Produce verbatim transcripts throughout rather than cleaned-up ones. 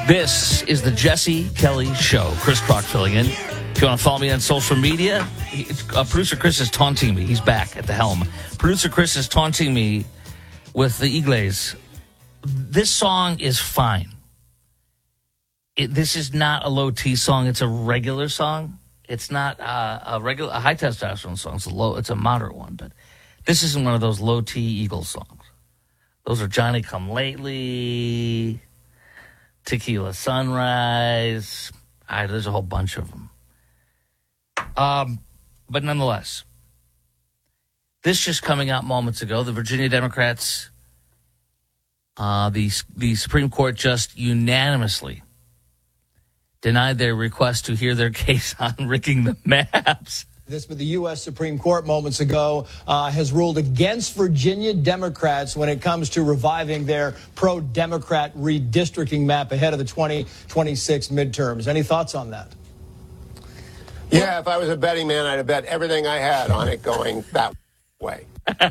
This is the Jesse Kelly Show. Chris Crock filling in. If you want to follow me on social media, he, uh, producer Chris is taunting me. He's back at the helm. Producer Chris is taunting me with the Eagles. This song is fine. It, this is not a low T song. It's a regular song. It's not uh, a regular a high testosterone song. It's a low. It's a moderate one. But this isn't one of those low T Eagles songs. Those are Johnny Come Lately, Tequila Sunrise. I, there's a whole bunch of them. Um, but nonetheless, this just coming out moments ago. The Virginia Democrats, uh, the the Supreme Court just unanimously denied their request to hear their case on rigging the maps. This, but the U S Supreme Court moments ago uh, has ruled against Virginia Democrats when it comes to reviving their pro-Democrat redistricting map ahead of the twenty twenty-six midterms. Any thoughts on that? Yeah, if I was a betting man, I'd have bet everything I had on it going that way.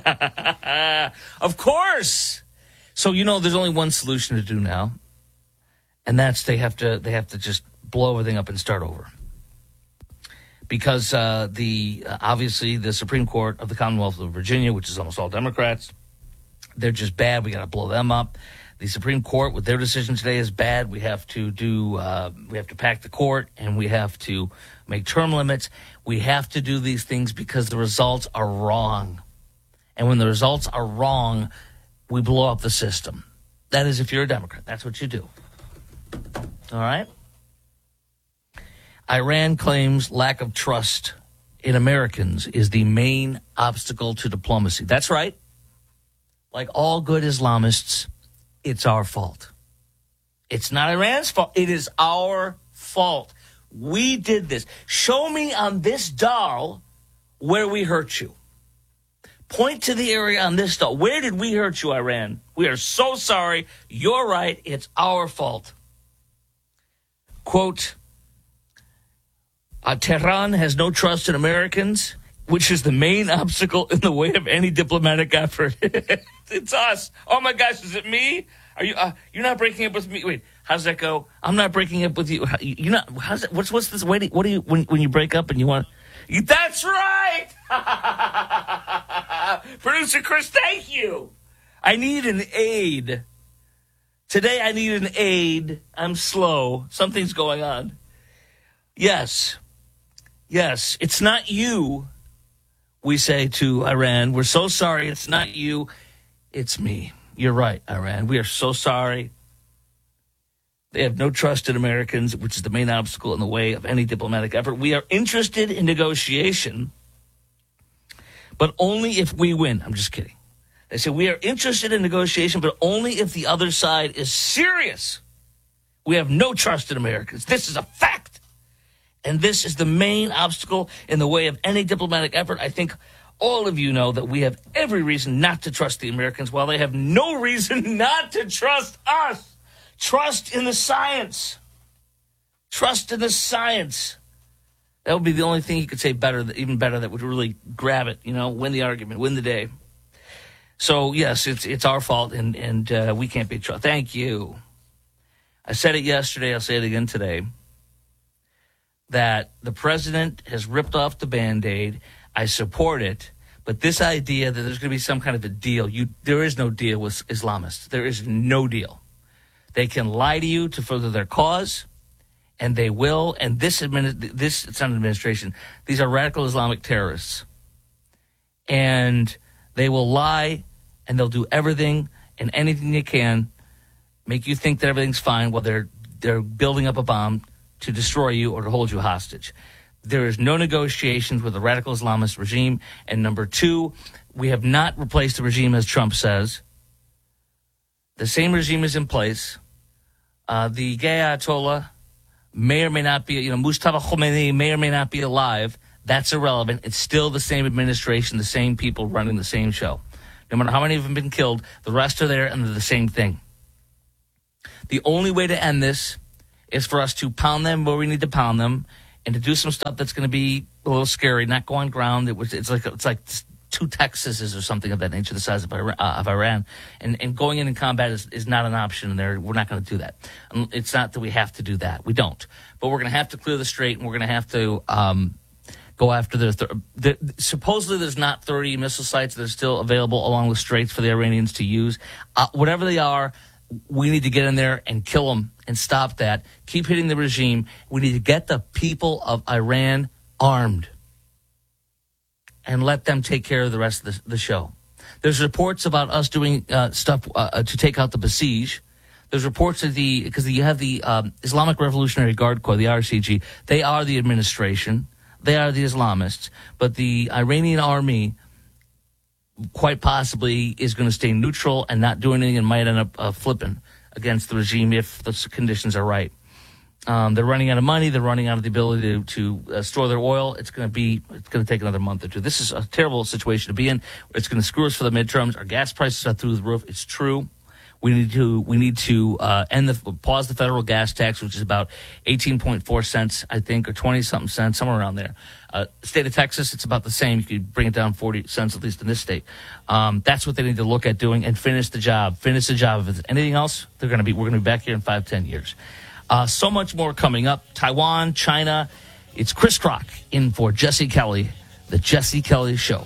Of course. So, you know, there's only one solution to do now, and that's they have to they have to just blow everything up and start over. Because uh, the uh, obviously the Supreme Court of the Commonwealth of Virginia, which is almost all Democrats, they're just bad. We got to blow them up. The Supreme Court, with their decision today, is bad. We have to do uh, we have to pack the court, and we have to make term limits. We have to do these things because the results are wrong. And when the results are wrong, we blow up the system. That is, if you're a Democrat, that's what you do. All right? Iran claims lack of trust in Americans is the main obstacle to diplomacy. That's right. Like all good Islamists, it's our fault. It's not Iran's fault. It is our fault. We did this. Show me on this doll where we hurt you. Point to the area on this doll. Where did we hurt you, Iran? We are so sorry. You're right. It's our fault. Quote, Uh, Tehran has no trust in Americans, which is the main obstacle in the way of any diplomatic effort. It's us. Oh my gosh, is it me? Are you? Uh, you're not breaking up with me? Wait, how's that go? I'm not breaking up with you. You're not. How's that? What's what's this? Wait, what do you when when you break up and you want? You, that's right. Producer Chris, thank you. I need an aid today. I need an aid. I'm slow. Something's going on. Yes. Yes, it's not you, we say to Iran. We're so sorry. It's not you. It's me. You're right, Iran. We are so sorry. They have no trust in Americans, which is the main obstacle in the way of any diplomatic effort. We are interested in negotiation, but only if we win. I'm just kidding. They say we are interested in negotiation, but only if the other side is serious. We have no trust in Americans. This is a fact. And this is the main obstacle in the way of any diplomatic effort. I think all of you know that we have every reason not to trust the Americans, while they have no reason not to trust us. Trust in the science. Trust in the science. That would be the only thing you could say better, even better, that would really grab it, you know, win the argument, win the day. So, yes, it's it's our fault, and, and uh, we can't be trusted. Thank you. I said it yesterday. I'll say it again today. That the president has ripped off the Band-Aid. I support it. But this idea that there's going to be some kind of a deal, you there is no deal with Islamists. There is no deal. They can lie to you to further their cause, and they will. And this, admini- this it's not an administration. These are radical Islamic terrorists. And they will lie, and they'll do everything and anything they can, make you think that everything's fine while they're they're building up a bomb to destroy you or to hold you hostage. There is no negotiations with the radical Islamist regime. And number two, we have not replaced the regime as Trump says. The same regime is in place. Uh, the gay Ayatollah may or may not be, you know, Mustafa Khomeini may or may not be alive. That's irrelevant. It's still the same administration, the same people running the same show. No matter how many of them have been killed, the rest are there and they're the same thing. The only way to end this is for us to pound them where we need to pound them, and to do some stuff that's going to be a little scary, not go on ground. It was, it's like it's like two Texases or something of that nature, the size of Iran, uh, of Iran. And, and going in in combat is, is not an option, and there we're not going to do that. It's not that we have to do that. We don't. But we're going to have to clear the strait, and we're going to have to um, go after the, th- the – supposedly there's not thirty missile sites that are still available along the straits for the Iranians to use. Uh, whatever they are, we need to get in there and kill them and stop that. Keep hitting the regime. We need to get the people of Iran armed and let them take care of the rest of the, the show. There's reports about us doing uh, stuff uh, to take out the Basij. There's reports of the, because you have the um, Islamic Revolutionary Guard Corps, the R C G. They are the administration. They are the Islamists. But the Iranian army quite possibly is going to stay neutral and not do anything and might end up uh, flipping against the regime if the conditions are right. Um, they're running out of money. They're running out of the ability to, to uh, store their oil. It's going to be, it's going to take another month or two. This is a terrible situation to be in. It's going to screw us for the midterms. Our gas prices are through the roof. It's true. We need to, we need to, uh, end the, pause the federal gas tax, which is about eighteen point four cents, I think, or twenty something cents, somewhere around there. Uh, state of Texas, it's about the same. You could bring it down forty cents, at least in this state. Um, that's what they need to look at doing and finish the job. Finish the job. If it's anything else, they're going to be, we're going to be back here in five, ten years. Uh, so much more coming up. Taiwan, China. It's Chris Crock in for Jesse Kelly, the Jesse Kelly Show.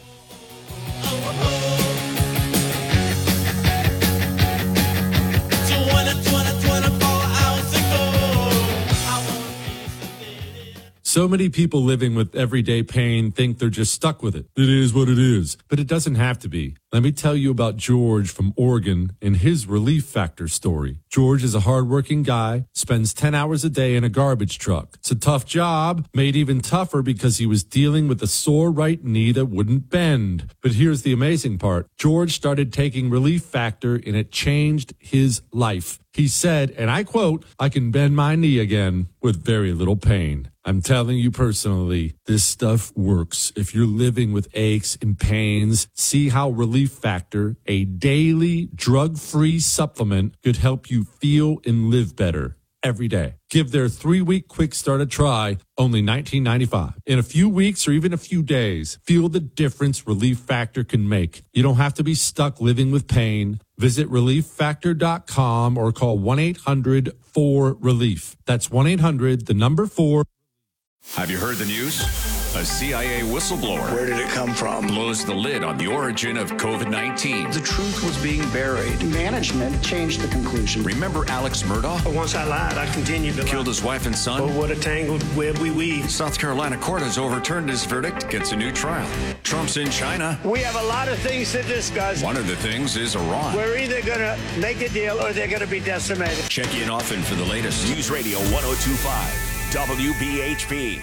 So many people living with everyday pain think they're just stuck with it. It is what it is, but it doesn't have to be. Let me tell you about George from Oregon and his Relief Factor story. George is a hardworking guy, spends ten hours a day in a garbage truck. It's a tough job, made even tougher because he was dealing with a sore right knee that wouldn't bend. But here's the amazing part. George started taking Relief Factor and it changed his life. He said, and I quote, "I can bend my knee again with very little pain." I'm telling you personally, this stuff works. If you're living with aches and pains, see how Relief Factor, a daily drug-free supplement, could help you feel and live better every day. Give their three-week quick start a try, only nineteen ninety-five dollars. In a few weeks or even a few days, feel the difference Relief Factor can make. You don't have to be stuck living with pain. Visit relief factor dot com or call one eight hundred four relief. That's one eight hundred, the number four. Have you heard the news? A C I A whistleblower. Where did it come from? Blows the lid on the origin of COVID nineteen. The truth was being buried. Management changed the conclusion. Remember Alex Murdaugh? Once I lied, I continued to lie. Killed his wife and son. Oh, what a tangled web we weave. South Carolina court has overturned his verdict, gets a new trial. Trump's in China. We have a lot of things to discuss. One of the things is Iran. We're either going to make a deal or they're going to be decimated. Check in often for the latest. News Radio one oh two point five, W B H P.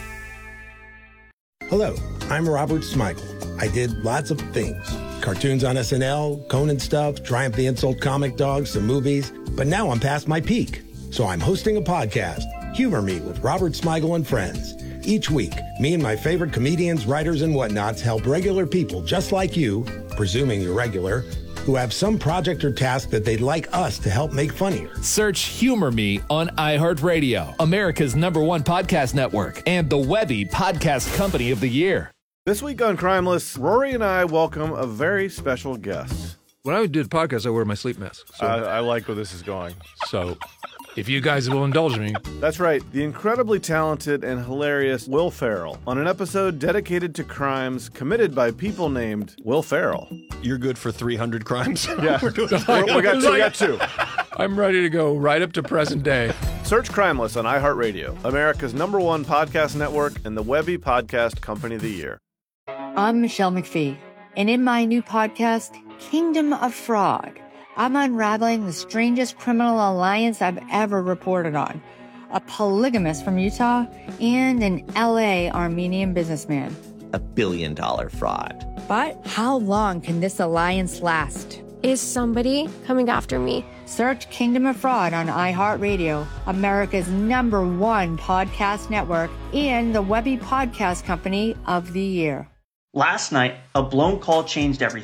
Hello, I'm Robert Smigel. I did lots of things. Cartoons on S N L, Conan stuff, Triumph the Insult comic dogs, some movies. But now I'm past my peak. So I'm hosting a podcast, Humor Me with Robert Smigel and Friends. Each week, me and my favorite comedians, writers, and whatnots help regular people just like you, presuming you're regular, who have some project or task that they'd like us to help make funnier. Search Humor Me on iHeartRadio, America's number one podcast network, and the Webby Podcast Company of the Year. This week on Crimeless, Rory and I welcome a very special guest. When I do the podcast, I wear my sleep mask. So. I, I like where this is going. So, if you guys will indulge me. That's right, the incredibly talented and hilarious Will Ferrell on an episode dedicated to crimes committed by people named Will Ferrell. You're good for three hundred crimes? Yeah, We're doing We're, we, got two, we got two. I'm ready to go right up to present day. Search Crimeless on iHeartRadio, America's number one podcast network and the Webby Podcast Company of the Year. I'm Michelle McPhee, and in my new podcast, Kingdom of Fraud, I'm unraveling the strangest criminal alliance I've ever reported on. A polygamist from Utah and an L A Armenian businessman. A billion dollar fraud. But how long can this alliance last? Is somebody coming after me? Search Kingdom of Fraud on iHeartRadio, America's number one podcast network, and the Webby Podcast Company of the Year. Last night, a blown call changed everything.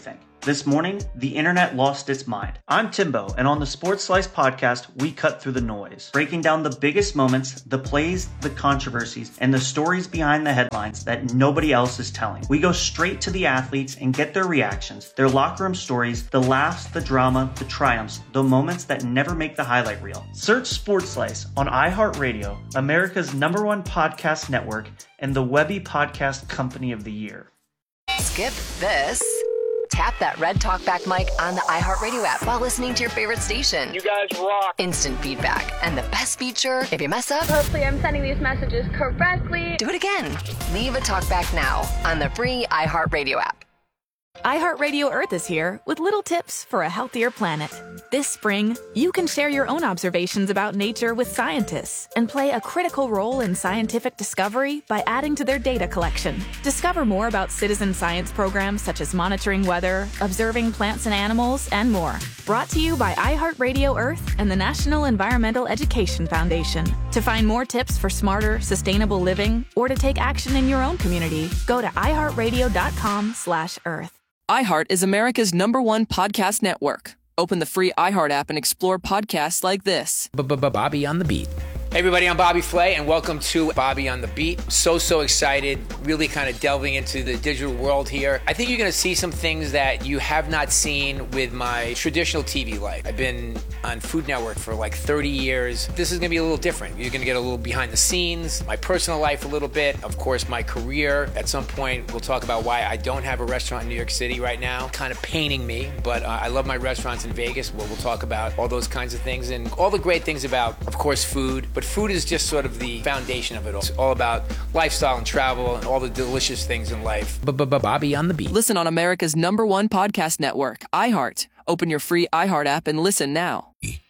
This morning, the internet lost its mind. I'm Timbo, and on the Sports Slice podcast, we cut through the noise, breaking down the biggest moments, the plays, the controversies, and the stories behind the headlines that nobody else is telling. We go straight to the athletes and get their reactions, their locker room stories, the laughs, the drama, the triumphs, the moments that never make the highlight reel. Search Sports Slice on iHeartRadio, America's number one podcast network, and the Webby Podcast Company of the Year. Skip this. Tap that red talkback mic on the iHeartRadio app while listening to your favorite station. You guys rock. Instant feedback. And the best feature, if you mess up, hopefully I'm sending these messages correctly. Do it again. Leave a talkback now on the free iHeartRadio app. iHeartRadio Earth is here with little tips for a healthier planet. This spring, you can share your own observations about nature with scientists and play a critical role in scientific discovery by adding to their data collection. Discover more about citizen science programs such as monitoring weather, observing plants and animals, and more. Brought to you by iHeartRadio Earth and the National Environmental Education Foundation. To find more tips for smarter, sustainable living or to take action in your own community, go to iHeartRadio.com slash Earth. iHeart is America's number one podcast network. Open the free iHeart app and explore podcasts like this. Bobby on the Beat. Hey everybody, I'm Bobby Flay, and welcome to Bobby on the Beat. So, so excited, really kind of delving into the digital world here. I think you're going to see some things that you have not seen with my traditional T V life. I've been on Food Network for like thirty years. This is going to be a little different. You're going to get a little behind the scenes, my personal life a little bit, of course, my career. At some point, we'll talk about why I don't have a restaurant in New York City right now, kind of paining me, but uh, I love my restaurants in Vegas, where we'll talk about all those kinds of things and all the great things about, of course, food. But food is just sort of the foundation of it all. It's all about lifestyle and travel and all the delicious things in life. Bobby on the Beat. Listen on America's number one podcast network, iHeart. Open your free iHeart app and listen now.